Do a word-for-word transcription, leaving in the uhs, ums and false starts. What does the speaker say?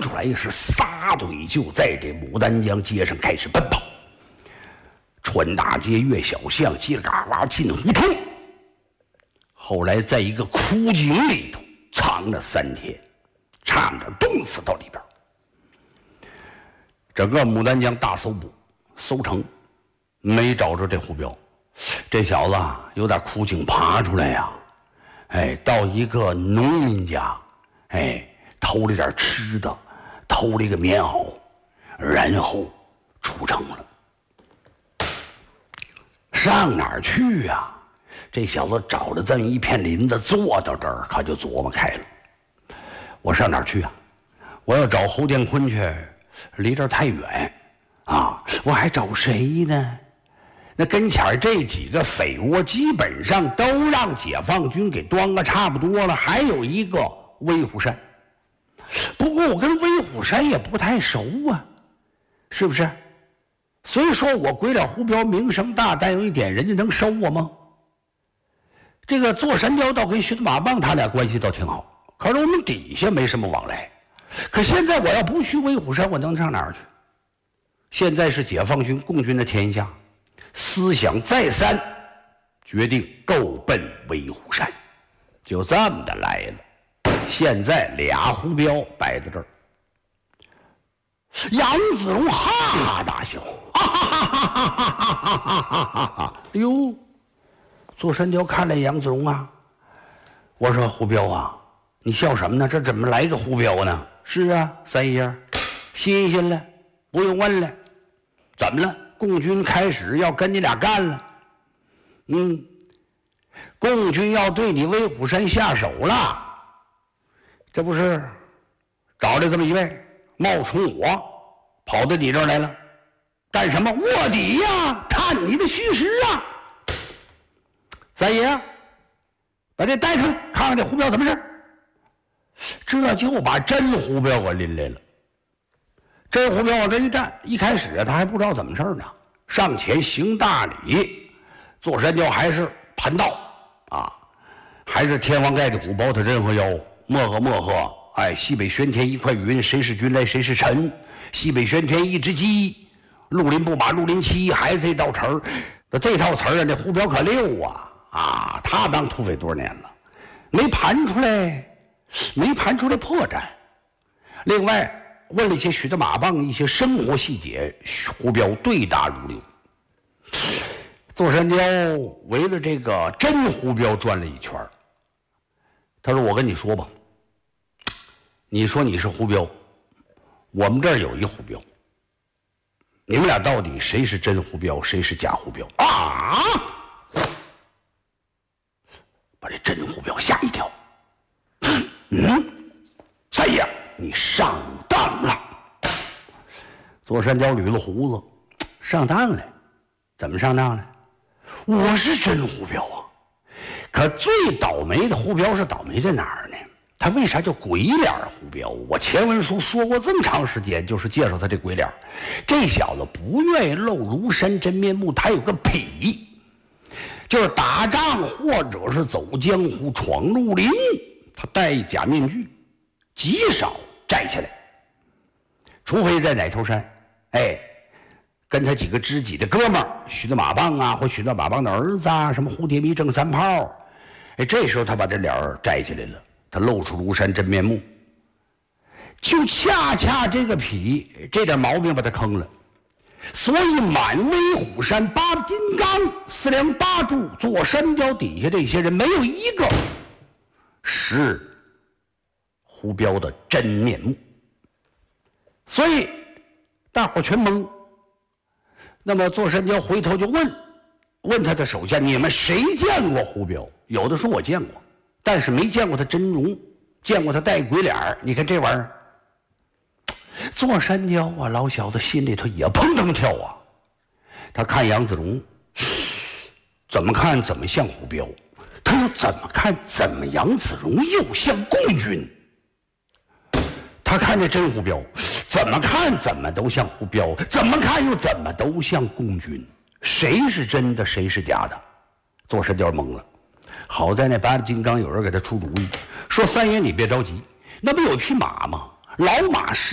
出来，是撒腿就在这牡丹江街上开始奔跑，穿大街越小巷，叽里嘎啦进胡同。后来在一个枯井里头藏了三天，差点冻死到里边。整个牡丹江大搜捕，搜成没找着这胡彪。这小子有点苦井爬出来呀、啊，哎，到一个农民家，哎，偷了点吃的，偷了一个棉袄，然后出城了。上哪儿去呀、啊？这小子找着这么一片林子，坐到这儿，可就琢磨开了。我上哪儿去啊？我要找侯殿坤去，离这儿太远啊！我还找谁呢？那跟前这几个匪窝基本上都让解放军给端个差不多了，还有一个威虎山。不过我跟威虎山也不太熟啊，是不是？所以说我鬼脸胡彪名声大，但有一点，人家能收我吗？这个坐山雕倒跟徐子马棒他俩关系倒挺好，可是我们底下没什么往来。可现在我要不去威虎山，我能上哪儿去？现在是解放军共军的天下，思想再三，决定够奔威虎山，就这么的来了。现在俩胡彪摆在这儿，杨子荣哈哈大笑，哈哈哈哈哈哈哈哈哈！哎呦，坐山雕看了杨子荣啊，我说胡彪啊，你笑什么呢？这怎么来个胡彪呢？是啊，三爷，新鲜了，不用问了。怎么了？共军开始要跟你俩干了。嗯，共军要对你威虎山下手了。这不是找来这么一位冒充我跑到你这儿来了，干什么？卧底呀，探你的虚实啊！三爷，把这带出来，看看这胡彪怎么事。这就把真胡彪给拎来了。真胡彪往这一站，一开始啊，他还不知道怎么事呢，上前行大礼，坐山雕还是盘道啊，还是天王盖地虎，宝塔镇河妖，莫呵莫呵，哎，西北玄天一块云，谁是君来谁是臣？西北玄天一只鸡，绿林不把绿林欺，还是这道词儿。那这套词儿啊，这胡彪可溜啊啊！他当土匪多少年了，没盘出来，没盘出来破绽。另外。问了一些许的马棒一些生活细节，胡彪对答如流。坐山雕围了这个真胡彪转了一圈，他说：“我跟你说吧，你说你是胡彪，我们这儿有一胡彪，你们俩到底谁是真胡彪，谁是假胡彪啊？”把这真胡彪吓一跳。嗯，三爷，你上当了！坐山雕捋了胡子，上当了？怎么上当了？我是真胡彪啊！可最倒霉的胡彪是倒霉在哪儿呢？他为啥叫鬼脸胡彪？我前文书说过这么长时间，就是介绍他这鬼脸。这小子不愿意露庐山真面目，他有个痞，就是打仗或者是走江湖闯绿林，他戴一假面具，极少摘下来，除非在奶头山，哎，跟他几个知己的哥们儿，许的马棒啊，或许的马棒的儿子啊，什么蝴蝶迷郑三炮，哎，这时候他把这脸儿摘下来了，他露出庐山真面目，就恰恰这个痞这点毛病把他坑了，所以满威虎山八金刚四梁八柱坐山雕底下这些人没有一个是胡彪的真面目，所以大伙全懵。那么坐山雕回头就问问他的手下，你们谁见过胡彪？有的说我见过，但是没见过他真容，见过他戴鬼脸。你看这玩意儿，坐山雕啊，老小子心里头也砰砰跳啊。他看杨子荣，怎么看怎么像胡彪，他又怎么看怎么杨子荣又像共军。他看这真胡彪，怎么看怎么都像胡彪，怎么看又怎么都像共军，谁是真的谁是假的？坐山雕懵了。好在那八金刚有人给他出主意，说三爷你别着急，那不有匹马吗？老马是